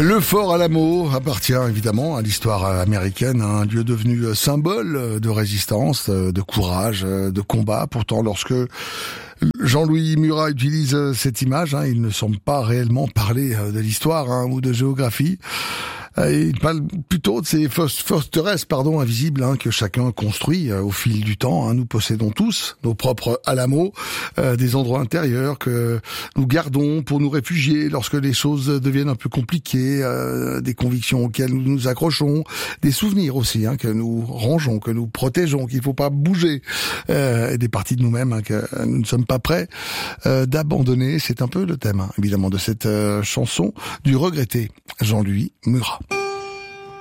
Le Fort Alamo appartient évidemment à l'histoire américaine, un lieu devenu symbole de résistance, de courage, de combat. Pourtant, lorsque Jean-Louis Murat utilise cette image, il ne semble pas réellement parler de l'histoire ou de géographie. Il parle plutôt de ces forteresses invisibles que chacun construit au fil du temps. Nous possédons tous nos propres Alamos, des endroits intérieurs que nous gardons pour nous réfugier lorsque les choses deviennent un peu compliquées, des convictions auxquelles nous nous accrochons, des souvenirs aussi que nous rangeons, que nous protégeons, qu'il ne faut pas bouger, et des parties de nous-mêmes que nous ne sommes pas prêts d'abandonner. C'est un peu le thème évidemment de cette chanson du regretté Jean-Louis Murat.